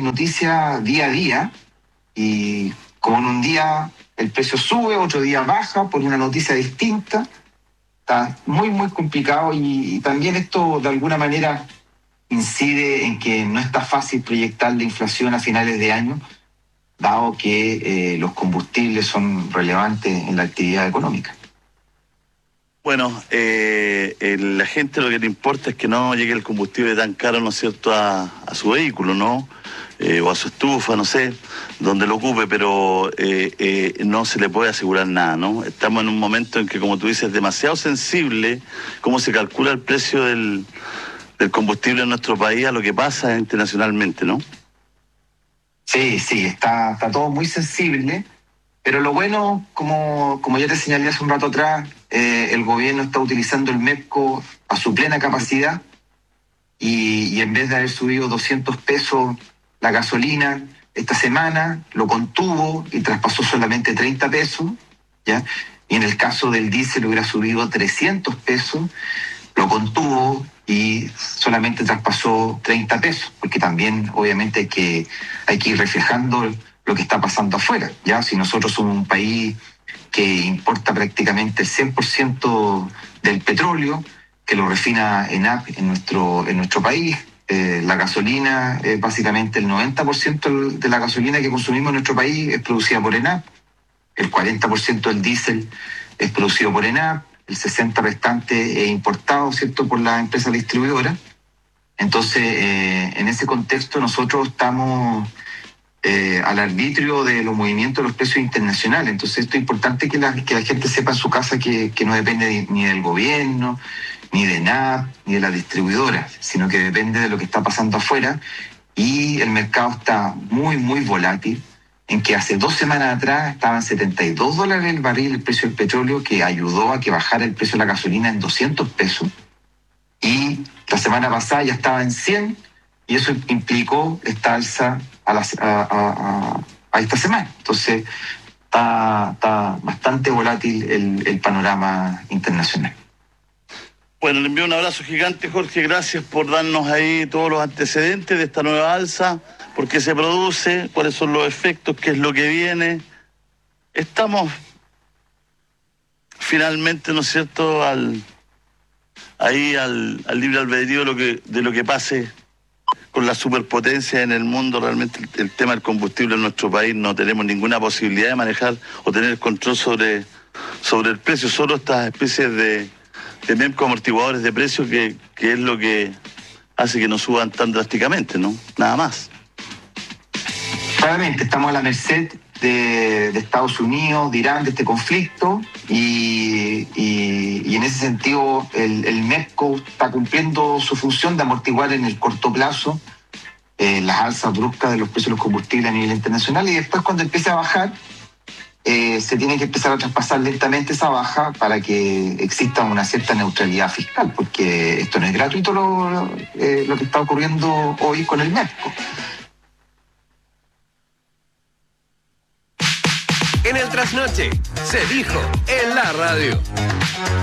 noticias día a día y como en un día el precio sube, otro día baja por una noticia distinta. Está muy, muy complicado y también esto de alguna manera incide en que no está fácil proyectar la inflación a finales de año, dado que los combustibles son relevantes en la actividad económica. Bueno, la gente lo que le importa es que no llegue el combustible tan caro, ¿no es cierto?, a su vehículo, ¿no? O a su estufa, no sé, donde lo ocupe, pero no se le puede asegurar nada, ¿no? Estamos en un momento en que, como tú dices, es demasiado sensible cómo se calcula el precio del combustible en nuestro país a lo que pasa internacionalmente, ¿no? Sí, está todo muy sensible, pero lo bueno, como ya te señalé hace un rato atrás, el gobierno está utilizando el MEPCO a su plena capacidad y en vez de haber subido 200 pesos la gasolina esta semana, lo contuvo y traspasó solamente 30 pesos, ¿ya? Y en el caso del diésel hubiera subido 300 pesos, lo contuvo y solamente traspasó 30 pesos, porque también obviamente hay que ir reflejando lo que está pasando afuera, ¿ya? Si nosotros somos un país que importa prácticamente el 100% del petróleo, que lo refina ENAP en nuestro país, la gasolina, básicamente el 90% de la gasolina que consumimos en nuestro país es producida por ENAP, el 40% del diésel es producido por ENAP, el 60% restante es importado, ¿cierto?, por la empresa distribuidora. Entonces, en ese contexto nosotros estamos al arbitrio de los movimientos de los precios internacionales. Entonces, esto es importante que la gente sepa en su casa que no depende ni del gobierno, ni de ENAP, ni de la distribuidora, sino que depende de lo que está pasando afuera. Y el mercado está muy, muy volátil, en que hace 2 semanas atrás estaban $72 el barril el precio del petróleo, que ayudó a que bajara el precio de la gasolina en 200 pesos. Y la semana pasada ya estaba en 100, y eso implicó esta alza a esta semana. Entonces, está bastante volátil el panorama internacional. Bueno, le envío un abrazo gigante, Jorge. Gracias por darnos ahí todos los antecedentes de esta nueva alza, por qué se produce, cuáles son los efectos, qué es lo que viene. Estamos finalmente, ¿no es cierto?, al libre albedrío de lo que pase con la superpotencia en el mundo. Realmente el tema del combustible en nuestro país no tenemos ninguna posibilidad de manejar o tener control sobre el precio, solo estas especies de MEPCO, amortiguadores de precios, que es lo que hace que no suban tan drásticamente, ¿no? Nada más. Claramente estamos a la merced de Estados Unidos, de Irán, de este conflicto, y en ese sentido el MEPCO está cumpliendo su función de amortiguar en el corto plazo las alzas bruscas de los precios de los combustibles a nivel internacional, y después, cuando empiece a bajar, se tiene que empezar a traspasar lentamente esa baja para que exista una cierta neutralidad fiscal, porque esto no es gratuito lo que está ocurriendo hoy con el MEPCO. En el trasnoche se dijo en la radio.